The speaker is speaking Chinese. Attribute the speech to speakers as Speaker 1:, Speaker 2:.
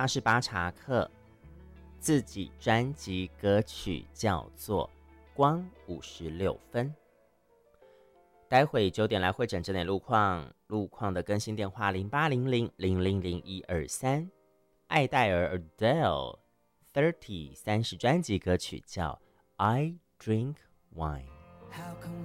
Speaker 1: 他是巴查克，自己专辑歌曲叫做《光56分》。待会9点来会诊这点路况的更新电话0800000123。艾黛尔 Adele 30专辑歌曲叫《I Drink Wine》。